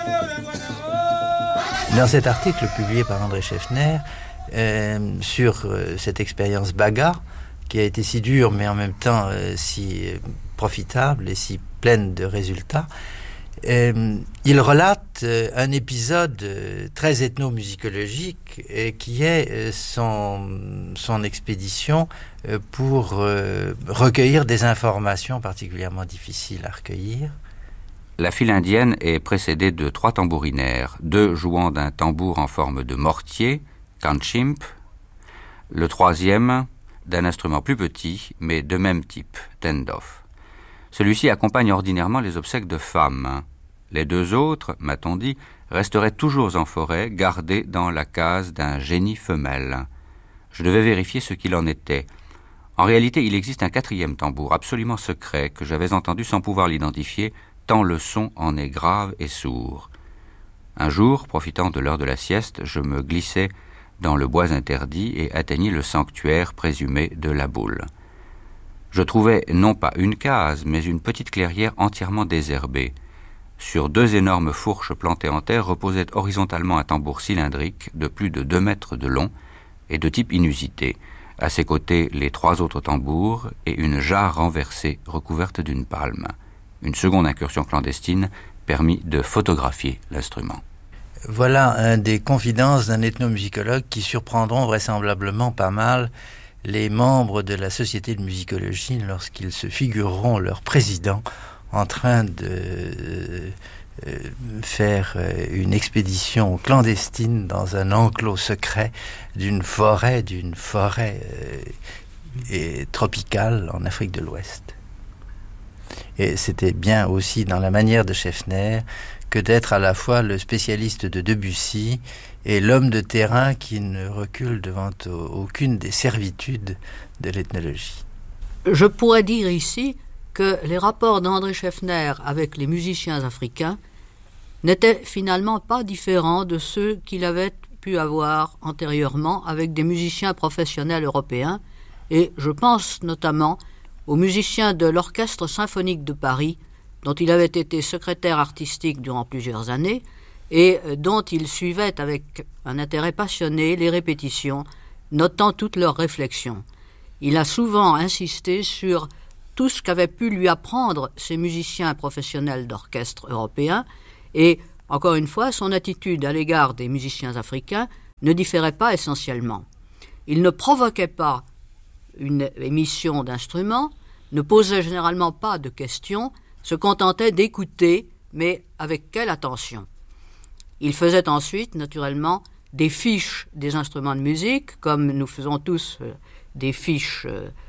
Dans cet article publié par André Scheffner sur cette expérience Baga, qui a été si dure mais en même temps si profitable et si pleine de résultats, il relate un épisode très ethnomusicologique qui est son expédition pour recueillir des informations particulièrement difficiles à recueillir. La file indienne est précédée de 3 tambourinaires, 2 jouant d'un tambour en forme de mortier, kanchimp, le 3e d'un instrument plus petit, mais de même type, tendof. Celui-ci accompagne ordinairement les obsèques de femmes. Les 2 autres, m'a-t-on dit, resteraient toujours en forêt, gardés dans la case d'un génie femelle. Je devais vérifier ce qu'il en était. En réalité, il existe un 4e tambour, absolument secret, que j'avais entendu sans pouvoir l'identifier, tant le son en est grave et sourd. Un jour, profitant de l'heure de la sieste, je me glissai dans le bois interdit et atteignis le sanctuaire présumé de la boule. Je trouvai non pas une case, mais une petite clairière entièrement désherbée. Sur 2 énormes fourches plantées en terre reposait horizontalement un tambour cylindrique de plus de 2 mètres de long et de type inusité. À ses côtés, les 3 autres tambours et une jarre renversée recouverte d'une palme. Une seconde incursion clandestine permit de photographier l'instrument. Voilà un des confidences d'un ethnomusicologue qui surprendront vraisemblablement pas mal les membres de la Société de musicologie lorsqu'ils se figureront leur président en train de faire une expédition clandestine dans un enclos secret d'une forêt tropicale en Afrique de l'Ouest. Et c'était bien aussi dans la manière de Scheffner que d'être à la fois le spécialiste de Debussy et l'homme de terrain qui ne recule devant aucune des servitudes de l'ethnologie. Je pourrais dire ici que les rapports d'André Scheffner avec les musiciens africains n'étaient finalement pas différents de ceux qu'il avait pu avoir antérieurement avec des musiciens professionnels européens, et je pense notamment aux musiciens de l'Orchestre symphonique de Paris, dont il avait été secrétaire artistique durant plusieurs années et dont il suivait avec un intérêt passionné les répétitions, notant toutes leurs réflexions. Il a souvent insisté sur tout ce qu'avaient pu lui apprendre ces musiciens professionnels d'orchestre européens et, encore une fois, son attitude à l'égard des musiciens africains ne différait pas essentiellement. Il ne provoquait pas une émission d'instruments, ne posait généralement pas de questions, se contentait d'écouter, mais avec quelle attention. Il faisait ensuite, naturellement, des fiches des instruments de musique, comme nous faisons tous des fiches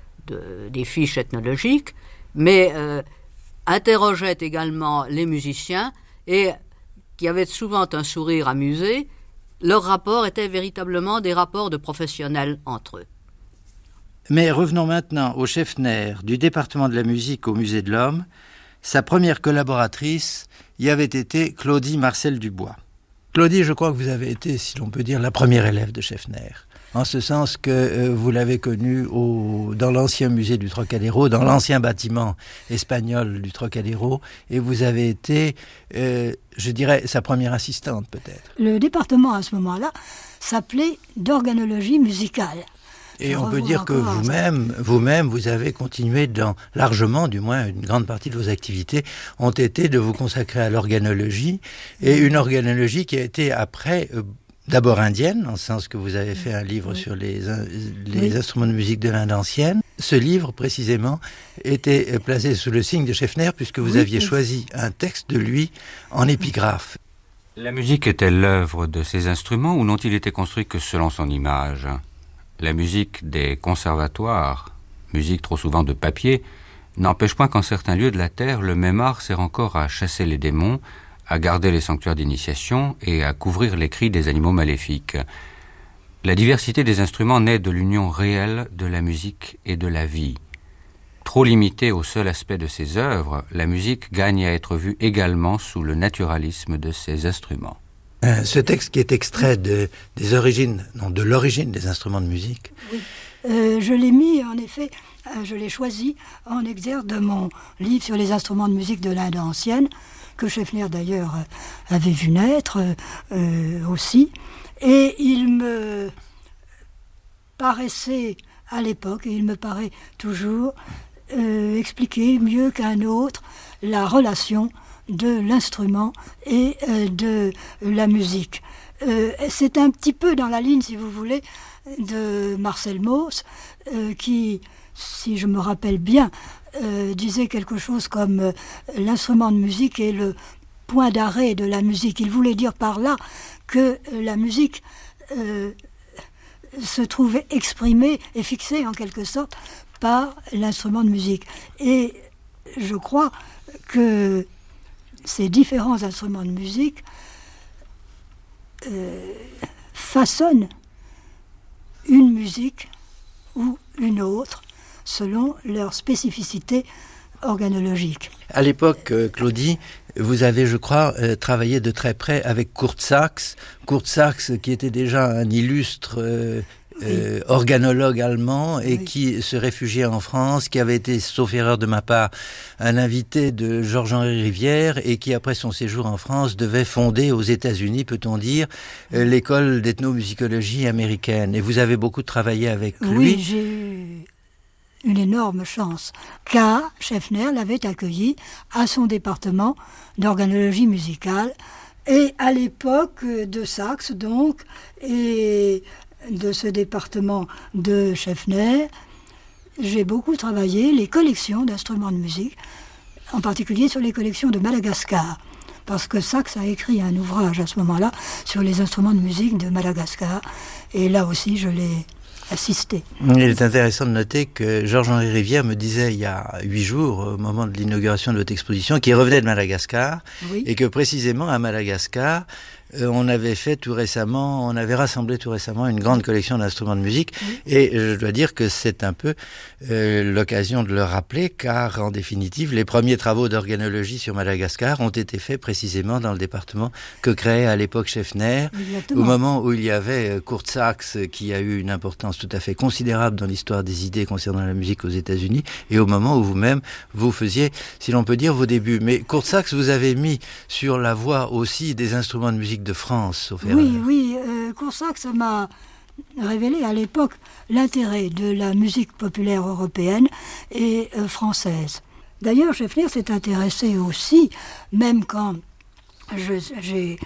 ethnologiques, mais interrogeait également les musiciens et qui avaient souvent un sourire amusé. Leurs rapports étaient véritablement des rapports de professionnels entre eux. Mais revenons maintenant au Scheffner du département de la musique au Musée de l'Homme. Sa première collaboratrice y avait été Claudie Marcel Dubois. Claudie, je crois que vous avez été, si l'on peut dire, la première élève de Scheffner, en ce sens que vous l'avez connu dans l'ancien musée du Trocadéro, dans l'ancien bâtiment espagnol du Trocadéro, et vous avez été, je dirais, sa première assistante peut-être. Le département à ce moment-là s'appelait d'organologie musicale. Et on peut dire que vous-même, vous avez continué largement, du moins une grande partie de vos activités ont été de vous consacrer à l'organologie, et une organologie qui a été après, d'abord indienne, en ce sens que vous avez fait un livre sur les instruments de musique de l'Inde ancienne. Ce livre, précisément, était placé sous le signe de Scheffner, puisque vous aviez choisi un texte de lui en épigraphe. La musique est-elle l'œuvre de ces instruments ou n'ont-ils été construits que selon son image ? La musique des conservatoires, musique trop souvent de papier, n'empêche point qu'en certains lieux de la terre, le même art sert encore à chasser les démons, à garder les sanctuaires d'initiation et à couvrir les cris des animaux maléfiques. La diversité des instruments naît de l'union réelle de la musique et de la vie. Trop limitée au seul aspect de ses œuvres, la musique gagne à être vue également sous le naturalisme de ses instruments. Ce texte qui est extrait de l'origine des instruments de musique. Oui. Je l'ai mis, en effet, je l'ai choisi en exergue de mon livre sur les instruments de musique de l'Inde ancienne, que Schaeffner d'ailleurs avait vu naître aussi. Et il me paraissait à l'époque, et il me paraît toujours, expliquer mieux qu'un autre la relation de l'instrument et de la musique. C'est un petit peu dans la ligne, si vous voulez, de Marcel Mauss, qui, si je me rappelle bien, disait quelque chose comme l'instrument de musique est le point d'arrêt de la musique. Il voulait dire par là que la musique se trouvait exprimée et fixée en quelque sorte par l'instrument de musique. Et je crois que ces différents instruments de musique façonnent une musique ou une autre selon leur spécificité organologique. À l'époque, Claudie, vous avez, je crois, travaillé de très près avec Kurt Sachs. Kurt Sachs, qui était déjà un illustre organologue allemand et qui se réfugiait en France, qui avait été, sauf erreur de ma part, un invité de Georges-Henri Rivière et qui, après son séjour en France, devait fonder aux États-Unis, peut-on dire, l'école d'ethnomusicologie américaine. Et vous avez beaucoup travaillé avec lui. Oui, j'ai eu une énorme chance, car Schaeffner l'avait accueilli à son département d'organologie musicale, et à l'époque de Sachs, donc, et de ce département de Schaeffner, j'ai beaucoup travaillé les collections d'instruments de musique, en particulier sur les collections de Madagascar, parce que Sachs a écrit un ouvrage à ce moment-là sur les instruments de musique de Madagascar, et là aussi je l'ai assisté. Il est intéressant de noter que Georges-Henri Rivière me disait il y a 8 jours, au moment de l'inauguration de votre exposition, qu'il revenait de Madagascar, et que précisément à Madagascar, on avait rassemblé tout récemment une grande collection d'instruments de musique, et je dois dire que c'est un peu l'occasion de le rappeler, car en définitive, les premiers travaux d'organologie sur Madagascar ont été faits précisément dans le département que créait à l'époque Schaeffner, au moment où il y avait Kurt Sachs, qui a eu une importance tout à fait considérable dans l'histoire des idées concernant la musique aux États-Unis, et au moment où vous-même, vous faisiez, si l'on peut dire, vos débuts. Mais Kurt Sachs, vous avez mis sur la voie aussi des instruments de musique de France, sauf erreur. Oui, Kurt Sachs m'a révélé à l'époque l'intérêt de la musique populaire européenne et française. D'ailleurs, Schaeffner s'est intéressé aussi, même quand j'ai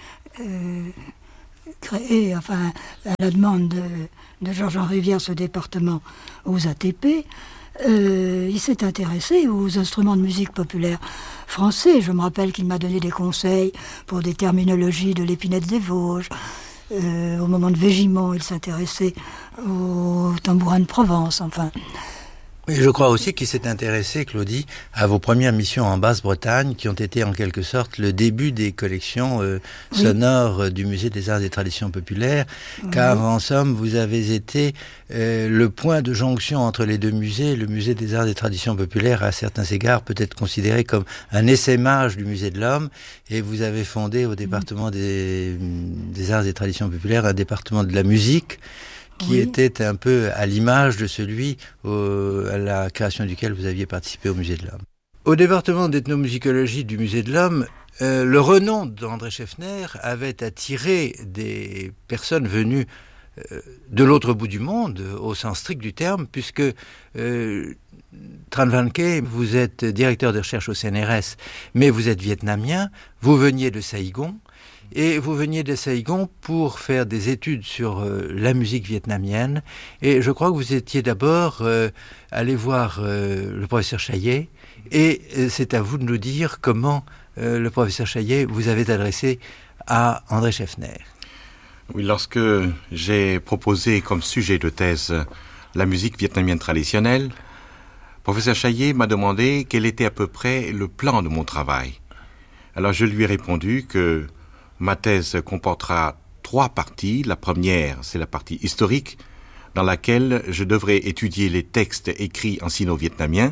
créé, à la demande de Georges-Henri Rivière, ce département aux ATP, il s'est intéressé aux instruments de musique populaire français. Je me rappelle qu'il m'a donné des conseils pour des terminologies de l'épinette des Vosges. Au moment de Végimont, il s'intéressait aux tambourins de Provence, enfin. Et je crois aussi qu'il s'est intéressé, Claudie, à vos premières missions en Basse-Bretagne, qui ont été en quelque sorte le début des collections sonores du Musée des Arts et Traditions Populaires, car en somme, vous avez été le point de jonction entre les deux musées. Le Musée des Arts et Traditions Populaires, à certains égards, peut être considéré comme un essaimage du Musée de l'Homme, et vous avez fondé au département des Arts et Traditions Populaires un département de la musique, qui était un peu à l'image de celui à la création duquel vous aviez participé au Musée de l'Homme. Au département d'ethnomusicologie du Musée de l'Homme, le renom d'André Schaeffner avait attiré des personnes venues de l'autre bout du monde, au sens strict du terme, puisque Tran Van Kê, vous êtes directeur de recherche au CNRS, mais vous êtes vietnamien, vous veniez de Saigon, et vous veniez de Saigon pour faire des études sur la musique vietnamienne. Et je crois que vous étiez d'abord allé voir le professeur Chaillet. Et c'est à vous de nous dire comment le professeur Chaillet vous avait adressé à André Schaeffner. Oui, lorsque j'ai proposé comme sujet de thèse la musique vietnamienne traditionnelle, le professeur Chaillet m'a demandé quel était à peu près le plan de mon travail. Alors je lui ai répondu que ma thèse comportera 3 parties. La première, c'est la partie historique, dans laquelle je devrais étudier les textes écrits en sino-vietnamien,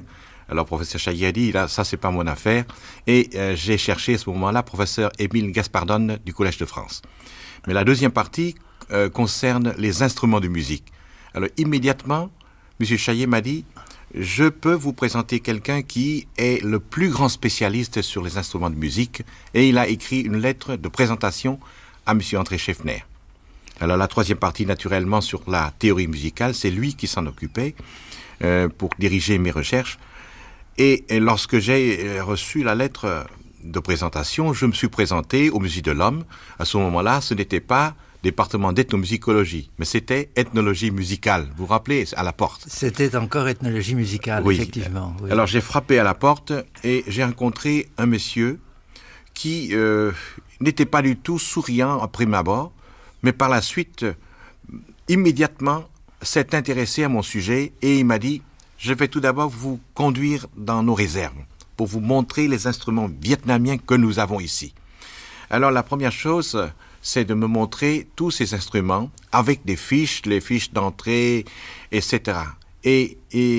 Alors, professeur Chaillet a dit, là, ça, c'est pas mon affaire. Et j'ai cherché à ce moment-là professeur Émile Gaspardone du Collège de France. Mais la deuxième partie concerne les instruments de musique. Alors, immédiatement, M. Chaillet m'a dit, je peux vous présenter quelqu'un qui est le plus grand spécialiste sur les instruments de musique. Et il a écrit une lettre de présentation à M. André Scheffner. Alors, la troisième partie, naturellement, sur la théorie musicale, c'est lui qui s'en occupait pour diriger mes recherches. Et lorsque j'ai reçu la lettre de présentation, je me suis présenté au Musée de l'Homme. À ce moment-là, ce n'était pas département d'ethnomusicologie, mais c'était ethnologie musicale. Vous vous rappelez, à la porte? C'était encore ethnologie musicale, oui. Effectivement. Oui. Alors j'ai frappé à la porte et j'ai rencontré un monsieur qui n'était pas du tout souriant à prime abord, mais par la suite, immédiatement, s'est intéressé à mon sujet et il m'a dit « Je vais tout d'abord vous conduire dans nos réserves pour vous montrer les instruments vietnamiens que nous avons ici. » Alors la première chose, c'est de me montrer tous ces instruments avec des fiches, les fiches d'entrée, etc. Et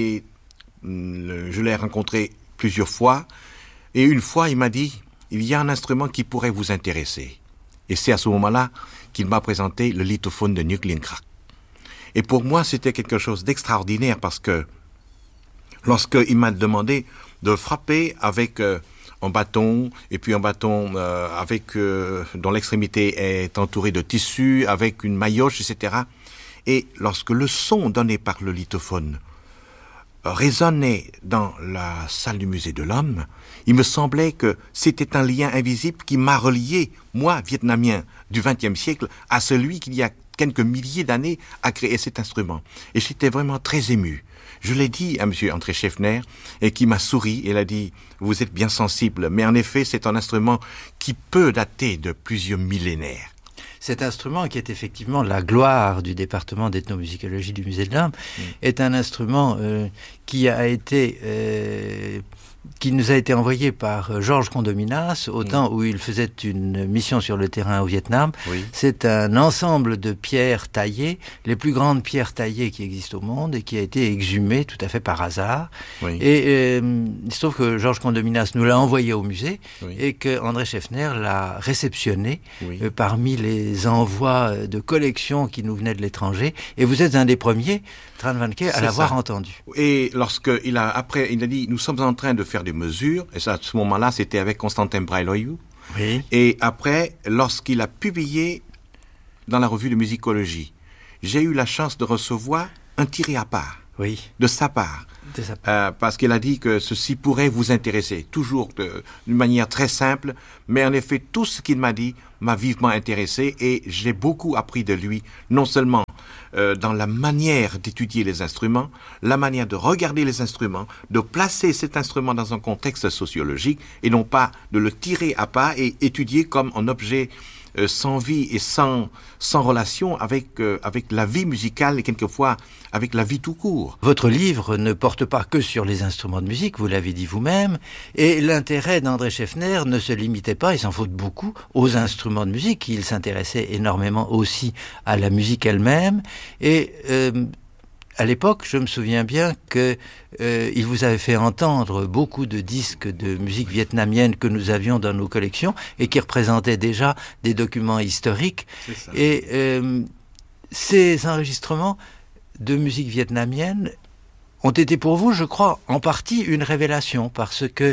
je l'ai rencontré plusieurs fois. Et une fois, il m'a dit, il y a un instrument qui pourrait vous intéresser. Et c'est à ce moment-là qu'il m'a présenté le lithophone de Nguyen Krak. Et pour moi, c'était quelque chose d'extraordinaire parce que lorsqu'il m'a demandé de frapper avec un bâton, et puis un bâton dont l'extrémité est entourée de tissu, avec une maillotche, etc. Et lorsque le son donné par le lithophone résonnait dans la salle du Musée de l'Homme, il me semblait que c'était un lien invisible qui m'a relié, moi, Vietnamien du XXe siècle, à celui qui, il y a quelques milliers d'années, a créé cet instrument. Et j'étais vraiment très ému. Je l'ai dit à M. André Scheffner, et qui m'a souri, et il a dit, vous êtes bien sensible, mais en effet, c'est un instrument qui peut dater de plusieurs millénaires. Cet instrument, qui est effectivement la gloire du département d'ethnomusicologie du Musée de l'Homme, est un instrument qui nous a été envoyé par Georges Condominas au temps où il faisait une mission sur le terrain au Vietnam. Oui. C'est un ensemble de pierres taillées, les plus grandes pierres taillées qui existent au monde et qui a été exhumé tout à fait par hasard. Oui. Et il se trouve que Georges Condominas nous l'a envoyé au musée et que André Scheffner l'a réceptionné parmi les envois de collections qui nous venaient de l'étranger. Et vous êtes un des premiers, Tran Van Kay, à l'avoir entendu. Et lorsqu'il a dit, nous sommes en train de faire des mesures, et ça, à ce moment-là, c'était avec Constantin Brailoiu. Oui. Et après, lorsqu'il a publié dans la revue de musicologie, j'ai eu la chance de recevoir un tiré à part de sa part. Parce qu'il a dit que ceci pourrait vous intéresser, toujours d'une manière très simple, mais en effet, tout ce qu'il m'a dit m'a vivement intéressé et j'ai beaucoup appris de lui, non seulement dans la manière d'étudier les instruments, la manière de regarder les instruments, de placer cet instrument dans un contexte sociologique et non pas de le tirer à part et étudier comme un objet sans vie et sans relation avec la vie musicale et quelquefois avec la vie tout court. Votre livre ne porte pas que sur les instruments de musique, vous l'avez dit vous-même, et l'intérêt d'André Scheffner ne se limitait pas, il s'en faut beaucoup, aux instruments de musique. Il s'intéressait énormément aussi à la musique elle-même, et à l'époque, je me souviens bien que il vous avait fait entendre beaucoup de disques de musique vietnamienne que nous avions dans nos collections et qui représentaient déjà des documents historiques. Et ces enregistrements de musique vietnamienne ont été pour vous, je crois, en partie une révélation, parce que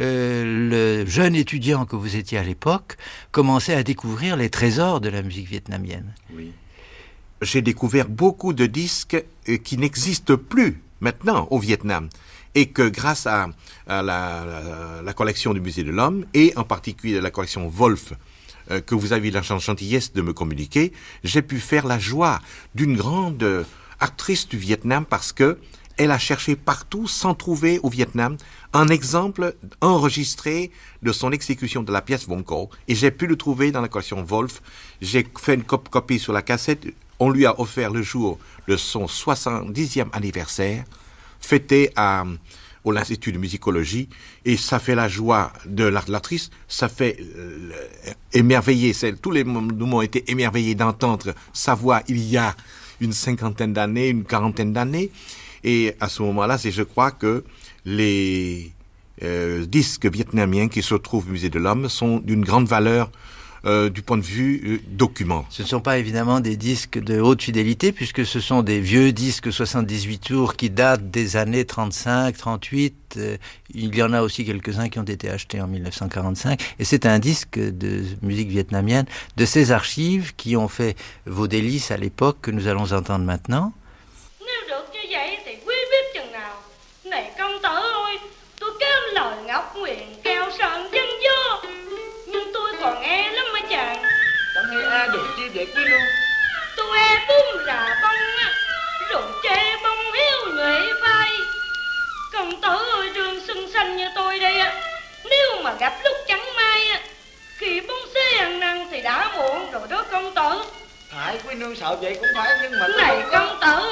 le jeune étudiant que vous étiez à l'époque commençait à découvrir les trésors de la musique vietnamienne. Oui. J'ai découvert beaucoup de disques qui n'existent plus maintenant au Vietnam et que grâce à la collection du Musée de l'Homme et en particulier la collection Wolf que vous avez eu la gentillesse de me communiquer, j'ai pu faire la joie d'une grande actrice du Vietnam parce que elle a cherché partout sans trouver au Vietnam un exemple enregistré de son exécution de la pièce Vong Ko et j'ai pu le trouver dans la collection Wolf. J'ai fait une copie sur la cassette. On lui a offert le jour de son 70e anniversaire, fêté à l'Institut de musicologie, et ça fait la joie de l'actrice, ça fait émerveiller, tous les nous ont été émerveillés d'entendre sa voix il y a une 50aine d'années, une 40aine d'années, et à ce moment-là, je crois que les disques vietnamiens qui se trouvent au musée de l'Homme sont d'une grande valeur du point de vue document. Ce ne sont pas évidemment des disques de haute fidélité, puisque ce sont des vieux disques 78 tours qui datent des années 35, 38. Il y en a aussi quelques-uns qui ont été achetés en 1945. Et c'est un disque de musique vietnamienne de ces archives qui ont fait vos délices à l'époque, que nous allons entendre maintenant. Nếu được như vậy thì quý biết chừng nào. Này công tử ơi, tôi kém lời ngọc nguyện keo sơn dân vô. Nhưng tôi còn e lắm mà chàng. Chẳng hay ai được chi vậy quý nương? Tôi e bún rà bông á, rồi chê bông hiếu nhuệ phai. Công tử ơi, đường xuân xanh như tôi đây á, nếu mà gặp lúc chẳng may á, khi bóng xế ăn năn thì đã muộn rồi đó công tử. Phải, quý nương sợ vậy cũng phải, nhưng mà... Này công tử